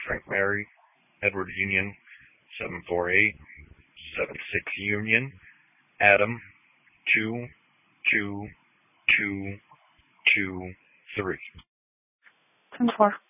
Frank Mary, Edward Union, 748, 76 Union, Adam, 22223. 24.